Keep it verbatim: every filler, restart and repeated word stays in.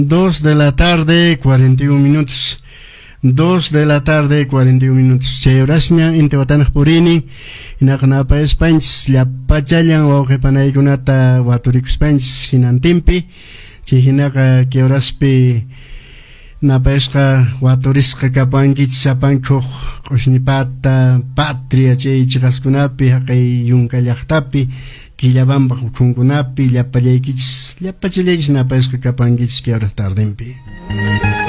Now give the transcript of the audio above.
Dos de la tarde, cuarenta y un minutos. Dos de la tarde, cuarenta y un minutos. Cheurasña, Intihuatanas Purini, Inakanapa Spanish, La Pachayan, Waukepanaykunata, Waturik Spanish, Hinantimpi, Chihinaka, Keuraspi, Napesca, Waturisca, Kapankit, Sapanko, Kosnipata, Patria, Cheichikaskunapi, Hakai Yunkayaktapi, Quillabamba, Kunkunapi, Yapayakits, Yapachilekis, Napesca, Kapankit, Keurastardimpi.